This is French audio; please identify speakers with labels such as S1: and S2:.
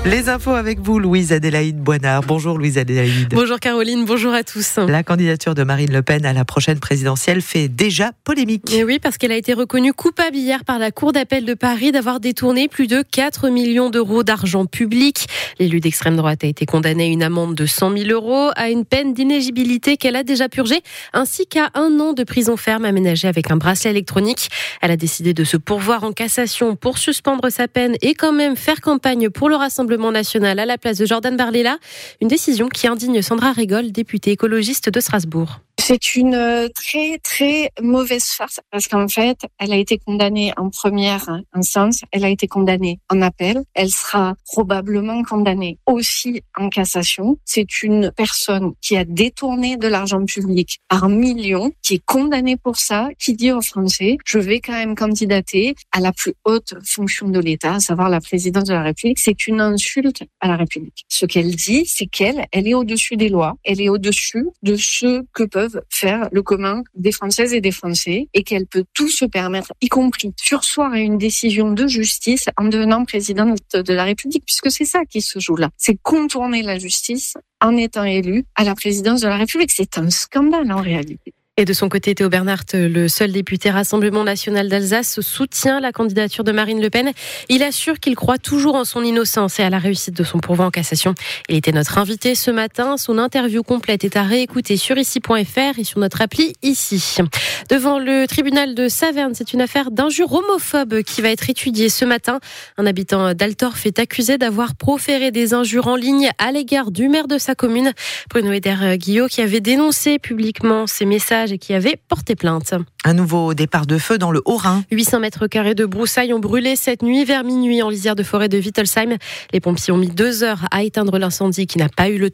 S1: Les infos avec vous, Louise Adélaïde Boinard. Bonjour Louise Adélaïde.
S2: Bonjour Caroline, bonjour à tous.
S1: La candidature de Marine Le Pen à la prochaine présidentielle fait déjà polémique.
S2: Et oui, parce qu'elle a été reconnue coupable hier par la Cour d'appel de Paris d'avoir détourné plus de 4 millions d'euros d'argent public. L'élu d'extrême droite a été condamné à une amende de 100 000 euros, à une peine d'inéligibilité qu'elle a déjà purgée, ainsi qu'à 1 an de prison ferme aménagée avec un bracelet électronique. Elle a décidé de se pourvoir en cassation pour suspendre sa peine et quand même faire campagne pour le Rassemblement national à la place de Jordan Bardella. Une décision qui indigne Sandra Rigol, députée écologiste de Strasbourg.
S3: C'est une très très mauvaise farce parce qu'en fait, elle a été condamnée en première instance, elle a été condamnée en appel, elle sera probablement condamnée aussi en cassation. C'est une personne qui a détourné de l'argent public par millions, qui est condamnée pour ça, qui dit aux Français, je vais quand même candidater à la plus haute fonction de l'État, à savoir la présidence de la République. C'est une insulte à la République. Ce qu'elle dit, c'est qu'elle est au-dessus des lois, elle est au-dessus de ce que peuvent faire le commun des Françaises et des Français et qu'elle peut tout se permettre, y compris surseoir à une décision de justice en devenant présidente de la République, puisque c'est ça qui se joue là. C'est contourner la justice en étant élue à la présidence de la République. C'est un scandale en réalité.
S2: Et de son côté, Théo Bernhardt, le seul député Rassemblement national d'Alsace, soutient la candidature de Marine Le Pen. Il assure qu'il croit toujours en son innocence et à la réussite de son pourvoi en cassation. Il était notre invité ce matin. Son interview complète est à réécouter sur ici.fr et sur notre appli ici. Devant le tribunal de Saverne, c'est une affaire d'injure homophobe qui va être étudiée ce matin. Un habitant d'Altorf est accusé d'avoir proféré des injures en ligne à l'égard du maire de sa commune, Bruno Eder-Guillot, qui avait dénoncé publiquement ces messages et qui avait porté plainte.
S1: Un nouveau départ de feu dans le Haut-Rhin.
S2: 800 mètres carrés de broussailles ont brûlé cette nuit vers minuit en lisière de forêt de Wittelsheim. Les pompiers ont mis 2 heures à éteindre l'incendie qui n'a pas eu